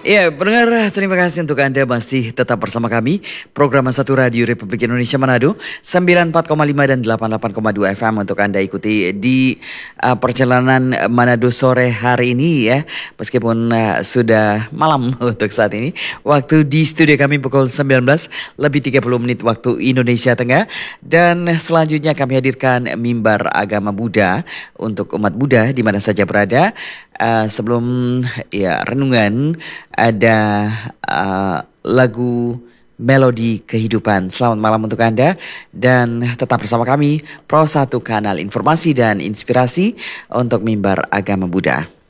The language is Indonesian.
Ya, pendengar, terima kasih untuk Anda masih tetap bersama kami. Program Satu Radio Republik Indonesia Manado, 94,5 dan 88,2 FM untuk Anda ikuti di perjalanan Manado sore hari ini ya. Meskipun sudah malam untuk saat ini. Waktu di studio kami pukul 19 lebih 30 menit waktu Indonesia Tengah. Dan selanjutnya kami hadirkan mimbar agama Buddha untuk umat Buddha di mana saja berada. Sebelum ya renungan ada lagu Melodi Kehidupan. Selamat malam untuk Anda dan tetap bersama kami Pro 1 kanal informasi dan inspirasi untuk mimbar agama Buddha.